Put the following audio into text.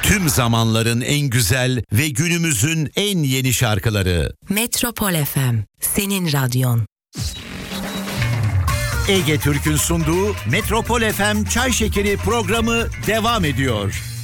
Tüm zamanların en güzel ve günümüzün en yeni şarkıları. Metropol FM, senin radyon. Ege Türk'ün sunduğu Metropol FM Çay Şekeri programı devam ediyor.